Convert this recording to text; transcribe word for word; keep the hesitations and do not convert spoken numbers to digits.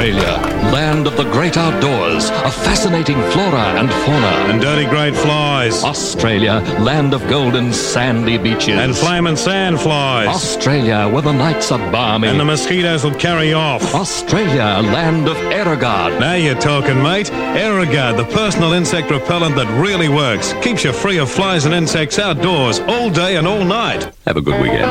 Australia, land of the great outdoors, of fascinating flora and fauna. And dirty great flies. Australia, land of golden sandy beaches. And flaming sand flies. Australia, where the nights are balmy. And the mosquitoes will carry off. Australia, land of Aerogard. Now you're talking, mate. Aerogard, the personal insect repellent that really works. Keeps you free of flies and insects outdoors all day and all night. Have a good weekend.